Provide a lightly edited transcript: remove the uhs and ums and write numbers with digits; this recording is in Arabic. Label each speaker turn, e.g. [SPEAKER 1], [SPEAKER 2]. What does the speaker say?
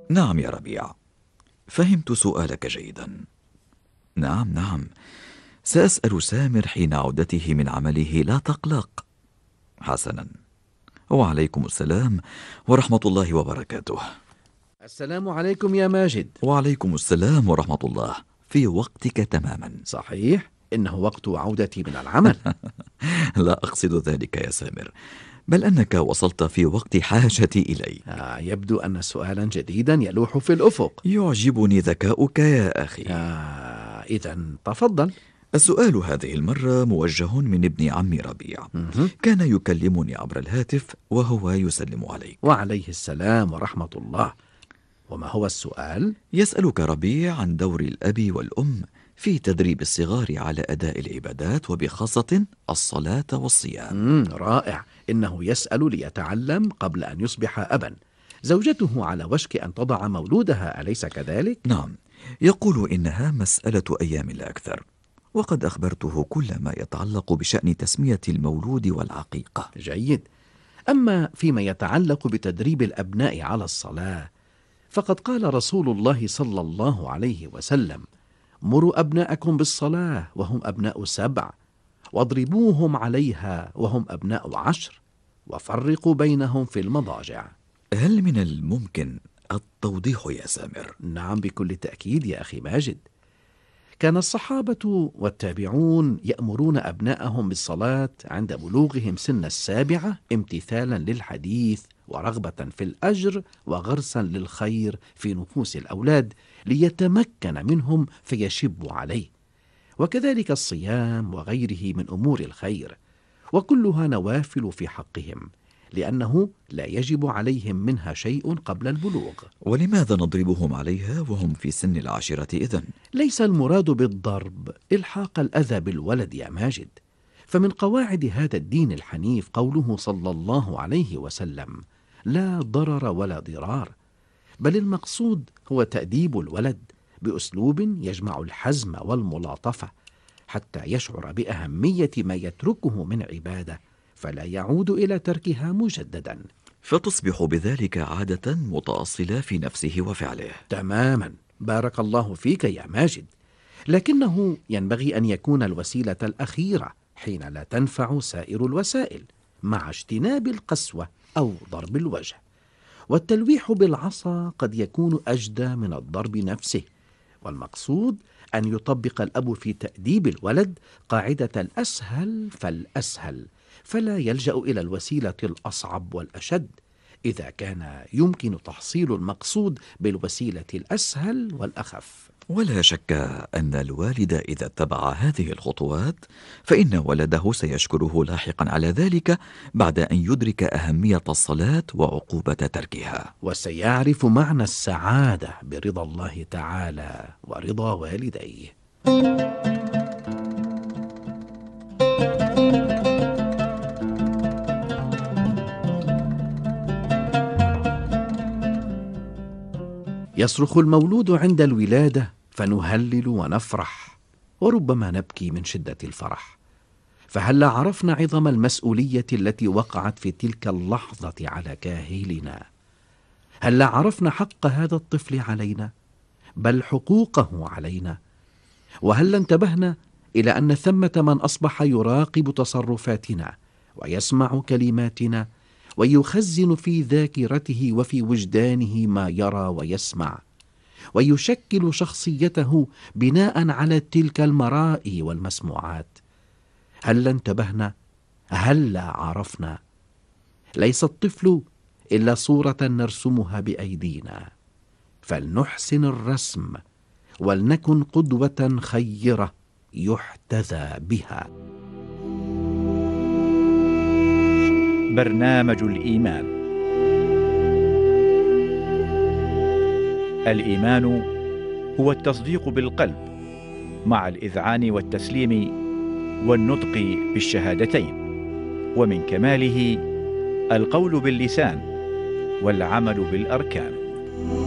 [SPEAKER 1] نعم يا ربيع، فهمت سؤالك جيدا. نعم، سأسأل سامر حين عودته من عمله، لا تقلق. حسنا، وعليكم السلام ورحمة الله وبركاته.
[SPEAKER 2] السلام عليكم يا ماجد.
[SPEAKER 1] وعليكم السلام ورحمة الله، في وقتك تماما.
[SPEAKER 2] صحيح، إنه وقت عودتي من العمل.
[SPEAKER 1] لا أقصد ذلك يا سامر، بل أنك وصلت في وقت حاجتي إلي.
[SPEAKER 2] يبدو أن سؤالا جديدا يلوح في الأفق.
[SPEAKER 1] يعجبني ذكاؤك يا أخي.
[SPEAKER 2] إذن تفضل.
[SPEAKER 1] السؤال هذه المرة موجه من ابن عمي ربيع. كان يكلمني عبر الهاتف وهو يسلم عليك.
[SPEAKER 2] وعليه السلام ورحمة الله. وما هو السؤال؟
[SPEAKER 1] يسألك ربيع عن دور الأب والأم في تدريب الصغار على أداء العبادات، وبخاصة الصلاة والصيام.
[SPEAKER 2] رائع. إنه يسأل ليتعلم قبل أن يصبح أبا. زوجته على وشك أن تضع مولودها، أليس كذلك؟
[SPEAKER 1] نعم، يقول إنها مسألة أيام لا أكثر، وقد أخبرته كل ما يتعلق بشأن تسمية المولود والعقيقة.
[SPEAKER 2] جيد. أما فيما يتعلق بتدريب الأبناء على الصلاة، فقد قال رسول الله صلى الله عليه وسلم: مروا أبناءكم بالصلاة وهم أبناء 7، واضربوهم عليها وهم أبناء 10، وفرقوا بينهم في المضاجع.
[SPEAKER 1] هل من الممكن التوضيح يا سامر؟
[SPEAKER 2] نعم، بكل تأكيد يا أخي ماجد. كان الصحابة والتابعون يأمرون أبناءهم بالصلاة عند بلوغهم سن 7، امتثالا للحديث ورغبة في الأجر وغرسا للخير في نفوس الأولاد ليتمكن منهم فيشبوا عليه. وكذلك الصيام وغيره من أمور الخير، وكلها نوافل في حقهم، لأنه لا يجب عليهم منها شيء قبل البلوغ.
[SPEAKER 1] ولماذا نضربهم عليها وهم في سن العاشرة إذن؟
[SPEAKER 2] ليس المراد بالضرب إلحاق الأذى بالولد يا ماجد، فمن قواعد هذا الدين الحنيف قوله صلى الله عليه وسلم: لا ضرر ولا ضرار، بل المقصود هو تأديب الولد بأسلوب يجمع الحزم والملاطفة، حتى يشعر بأهمية ما يتركه من عبادة فلا يعود إلى تركها مجددا،
[SPEAKER 1] فتصبح بذلك عادة متأصلة في نفسه وفعله.
[SPEAKER 2] تماما. بارك الله فيك يا ماجد. لكنه ينبغي أن يكون الوسيلة الأخيرة حين لا تنفع سائر الوسائل، مع اجتناب القسوة أو ضرب الوجه. والتلويح بالعصا قد يكون أجدى من الضرب نفسه، والمقصود أن يطبق الأب في تأديب الولد قاعدة الأسهل فالأسهل، فلا يلجأ إلى الوسيلة الأصعب والأشد إذا كان يمكن تحصيل المقصود بالوسيلة الأسهل والأخف.
[SPEAKER 1] ولا شك أن الوالد إذا اتبع هذه الخطوات فإن ولده سيشكره لاحقا على ذلك، بعد أن يدرك أهمية الصلاة وعقوبة تركها،
[SPEAKER 2] وسيعرف معنى السعادة برضا الله تعالى ورضا والديه. يصرخ المولود عند الولادة فنهلل ونفرح، وربما نبكي من شدة الفرح. فهلا عرفنا عظم المسؤولية التي وقعت في تلك اللحظة على كاهلنا؟ هلا عرفنا حق هذا الطفل علينا، بل حقوقه علينا؟ وهل انتبهنا إلى أن ثمة من أصبح يراقب تصرفاتنا ويسمع كلماتنا ويخزن في ذاكرته وفي وجدانه ما يرى ويسمع، ويشكل شخصيته بناء على تلك المرائي والمسموعات؟ هل انتبهنا؟ هل عرفنا؟ ليس الطفل إلا صورة نرسمها بأيدينا، فلنحسن الرسم ولنكن قدوة خيرة يحتذى بها.
[SPEAKER 3] برنامج الإيمان. الإيمان هو التصديق بالقلب مع الإذعان والتسليم والنطق بالشهادتين، ومن كماله القول باللسان والعمل بالأركان.